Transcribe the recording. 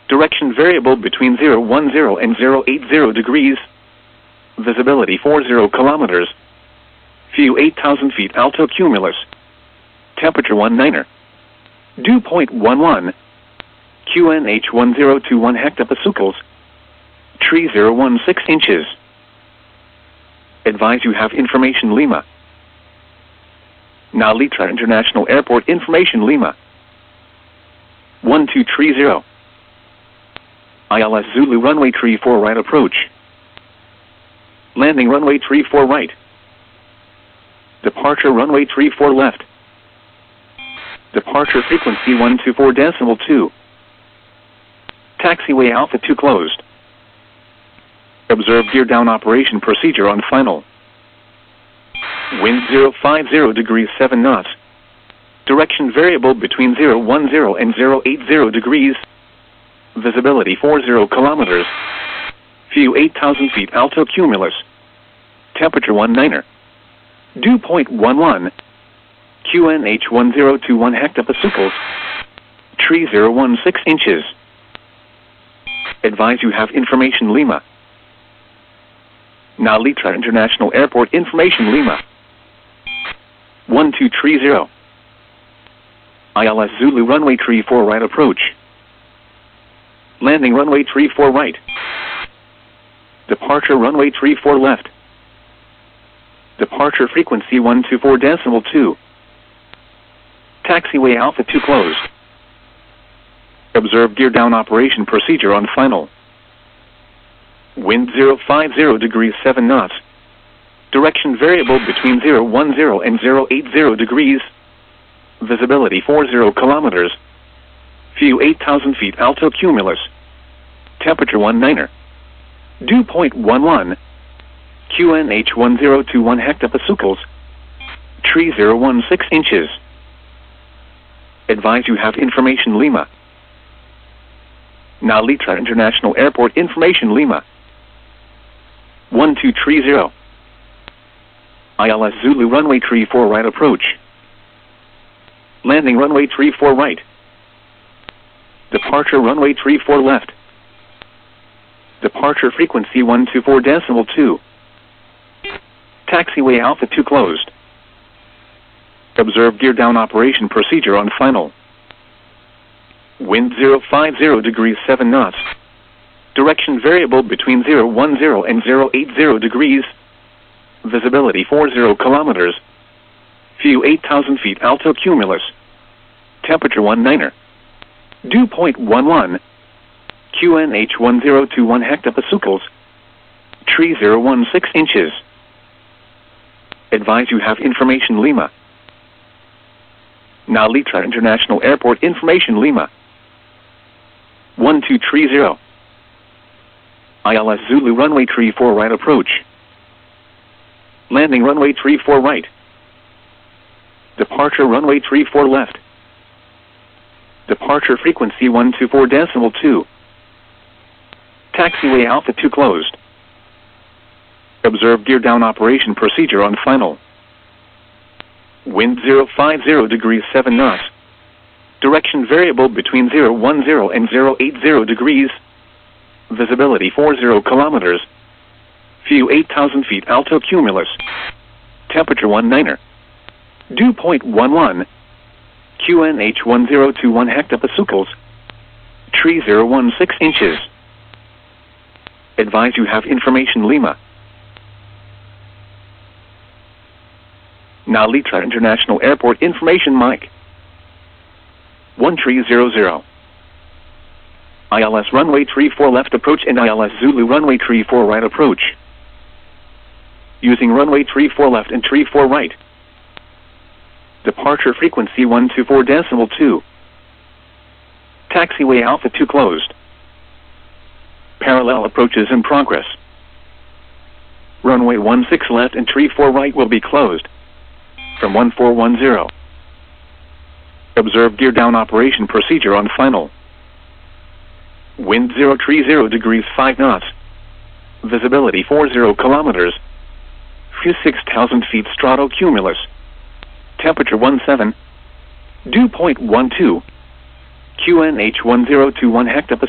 Direction variable between 010 and 080 degrees. Visibility 40 kilometers. View 8,000 feet alto cumulus. Temperature 19er. Dew point 11. QNH 1021 hectopascals. Tree 016 inches. Advise you have information Lima. Now Litra International Airport information Lima. 1230. ILS Zulu runway 34 right approach. Landing runway 34 right. Departure runway 34 left. Departure frequency 124.2. Taxiway Alpha 2 closed. Observe gear down operation procedure on final. Wind 050 degrees 7 knots. Direction variable between 010 and 080 degrees. Visibility 40 kilometers. View 8,000 feet alto cumulus. Temperature 19er. Dew point 11. QNH 1021 hectopascals. Tree 016 inches. Advise you have information Lima. Now Litra International Airport information Lima. 1230. ILS Zulu runway 34 right approach. Landing runway 34 right. Departure runway 34 left. Departure frequency 124.2. Taxiway Alpha 2 closed. Observe gear down operation procedure on final. Wind 050 degrees 7 knots. Direction variable between 010 and 080 degrees. Visibility 40 kilometers. View 8,000 feet alto cumulus. Temperature 19er. Dew point 11. QNH 1021 hectopascals. Tree 016 inches. Advise you have information Lima. Now Litra International Airport information Lima. 1230. ILS Zulu runway 34 right approach. Landing runway 34 right. Departure runway 34 left. Departure frequency 124.2. Taxiway Alpha 2 closed. Observe gear down operation procedure on final. Wind 050 degrees 7 knots. Direction variable between 010 and 080 degrees. Visibility 40 kilometers. View 8,000 feet alto cumulus. Temperature 19er. Dew point 11. QNH 1021 hectopascals. Tree 016 inches. Advise you have information Lima. Now Litra International Airport information Lima. 1230. ILS Zulu runway 34 right approach. Landing runway 34 right. Departure runway 34 left. Departure frequency 124.2. Taxiway Alpha 2 closed. Observe gear down operation procedure on final. Wind 050 degrees 7 knots. Direction variable between 010 and 080 degrees. Visibility 40 kilometers. View 8,000 feet alto cumulus. Temperature 19er. Dew point 11. QNH 1021 hectopascals. Tree 016 inches. Advise you have information Lima. Now Litra International Airport information Mike. 1300. ILS runway 34 left approach and ILS Zulu runway 34 right approach. Using runway 34 left and 34 right. Departure frequency 124.2. Taxiway Alpha 2 closed. Parallel approaches in progress. Runway 16 left and 34 right will be closed. From 1410. Observe gear down operation procedure on final. Wind 030 degrees 5 knots. Visibility 40 kilometers. View 6,000 feet stratocumulus. Temperature 17. Dew point 12. QNH 1021 hectopascals.